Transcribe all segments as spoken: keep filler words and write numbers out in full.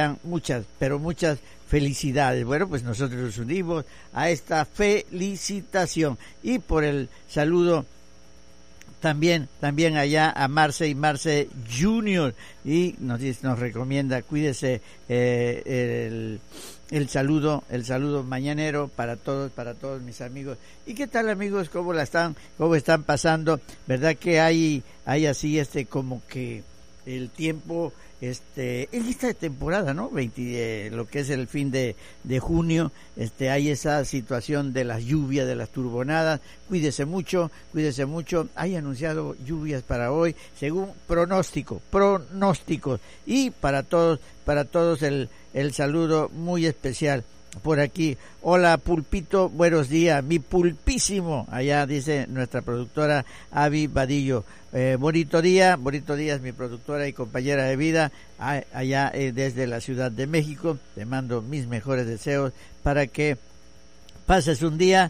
desean muchas, pero muchas felicidades. Bueno, pues nosotros nos unimos a esta felicitación y por el saludo también también allá a Marce y Marce Junior y nos dice, nos recomienda, cuídese, eh, el el saludo el saludo mañanero para todos para todos mis amigos. ¿Y qué tal, amigos? ¿Cómo la están cómo están pasando? ¿Verdad que hay hay así este como que el tiempo este en esta temporada, ¿no? veinte, eh, lo que es el fin de, de junio, este hay esa situación de las lluvias, de las turbonadas. Cuídese mucho, cuídese mucho. Hay anunciado lluvias para hoy, según pronóstico, pronósticos. Y para todos, para todos el, el saludo muy especial por aquí. Hola, Pulpito, buenos días, mi pulpísimo, allá dice nuestra productora Avi Vadillo. Eh, bonito día, bonito día, es mi productora y compañera de vida, a, allá eh, desde la Ciudad de México. Te mando mis mejores deseos para que pases un día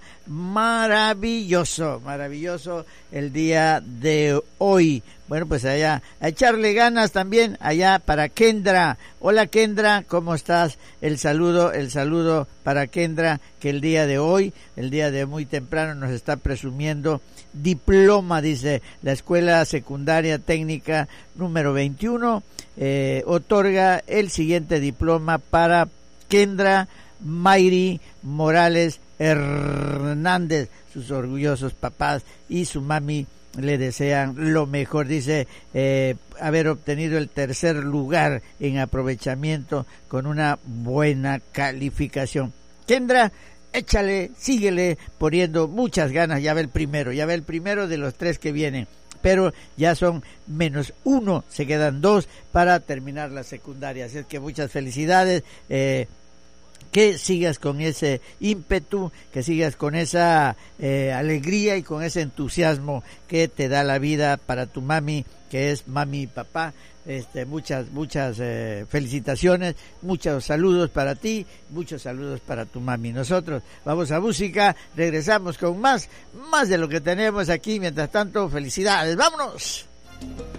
maravilloso, maravilloso el día de hoy. Bueno, pues allá, a echarle ganas también allá para Kendra. Hola, Kendra, ¿cómo estás? El saludo, el saludo para Kendra, que el día de hoy, el día de muy temprano nos está presumiendo diploma, dice, la Escuela Secundaria Técnica número veintiuno, eh, otorga el siguiente diploma para Kendra Mayri Morales Hernández. Sus orgullosos papás y su mami le desean lo mejor. Dice eh, haber obtenido el tercer lugar en aprovechamiento con una buena calificación. Kendra, échale, síguele poniendo muchas ganas. Ya ve el primero, ya ve el primero de los tres que vienen, pero ya son menos uno, se quedan dos para terminar la secundaria. Así es que muchas felicidades, eh, que sigas con ese ímpetu, que sigas con esa eh, alegría y con ese entusiasmo que te da la vida para tu mami, que es mami y papá. Este, muchas, muchas eh, felicitaciones, muchos saludos para ti, muchos saludos para tu mami. Nosotros vamos a música, regresamos con más, más de lo que tenemos aquí. Mientras tanto, felicidades, ¡vámonos!